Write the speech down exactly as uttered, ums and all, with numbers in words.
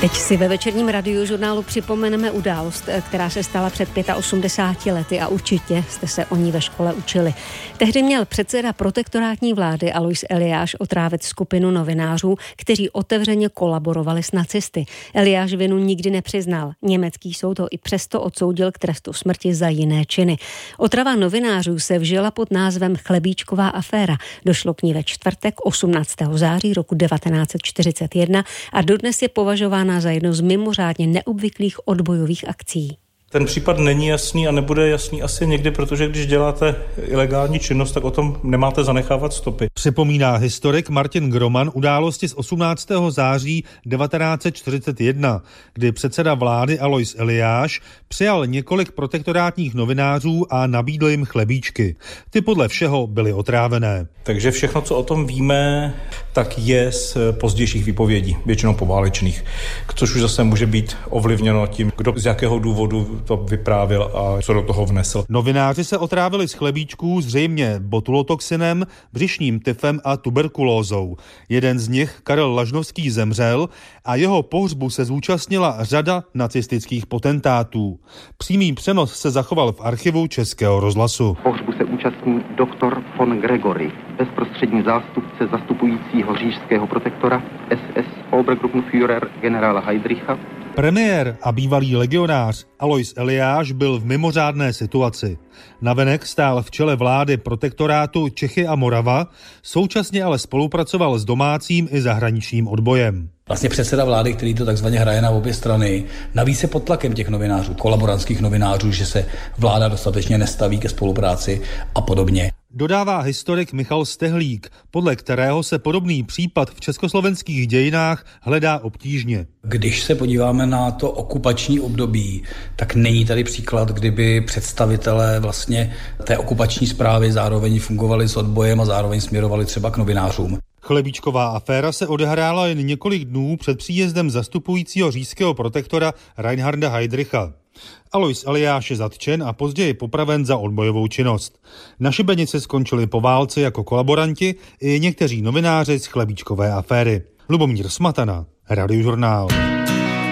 Teď si ve večerním radiožurnálu připomeneme událost, která se stala před osmdesáti pěti lety a určitě jste se o ní ve škole učili. Tehdy měl předseda protektorátní vlády Alois Eliáš otrávit skupinu novinářů, kteří otevřeně kolaborovali s nacisty. Eliáš vinu nikdy nepřiznal. Německý soud ho i přesto odsoudil k trestu smrti za jiné činy. Otrava novinářů se vžila pod názvem Chlebíčková aféra. Došlo k ní ve čtvrtek osmnáctého září roku devatenáct set čtyřicet jedna a dodnes je považována za jednu z mimořádně neobvyklých odbojových akcí. Ten případ není jasný a nebude jasný asi nikdy, protože když děláte ilegální činnost, tak o tom nemáte zanechávat stopy. Připomíná historik Martin Groman události z osmnáctého září devatenáct set čtyřicet jedna, kdy předseda vlády Alois Eliáš přijal několik protektorátních novinářů a nabídl jim chlebíčky. Ty podle všeho byly otrávené. Takže všechno, co o tom víme, tak je z pozdějších výpovědí, většinou poválečných, což už zase může být ovlivněno tím, kdo z jakého důvodu to vyprávěl a co do toho vnesl. Novináři se otrávili z chlebíčků zřejmě botulotoxinem, břišním tyfem a tuberkulózou. Jeden z nich, Karel Lažnovský, zemřel a jeho pohřbu se zúčastnila řada nacistických potentátů. Přímý přenos se zachoval v archivu Českého rozhlasu. Pohřbu se účastní doktor von Gregory, bezprostřední zástupce zastupujícího říšského protektora S S Obergruppenführer generála Heydricha. Premiér a bývalý legionář Alois Eliáš byl v mimořádné situaci. Navenek stál v čele vlády protektorátu Čechy a Morava, současně ale spolupracoval s domácím i zahraničním odbojem. Vlastně předseda vlády, který to takzvaně hraje na obě strany, navíc je pod tlakem těch novinářů, kolaborantských novinářů, že se vláda dostatečně nestaví ke spolupráci a podobně. Dodává historik Michal Stehlík, podle kterého se podobný případ v československých dějinách hledá obtížně. Když se podíváme na to okupační období, tak není tady příklad, kdyby představitelé vlastně té okupační správy zároveň fungovali s odbojem a zároveň směrovali třeba k novinářům. Chlebíčková aféra se odehrála jen několik dnů před příjezdem zastupujícího říšského protektora Reinharda Heydricha. Alois Eliáš je zatčen a později popraven za odbojovou činnost. Na šibenici skončili po válce jako kolaboranti i někteří novináři z chlebíčkové aféry. Lubomír Smatana, Radiožurnál.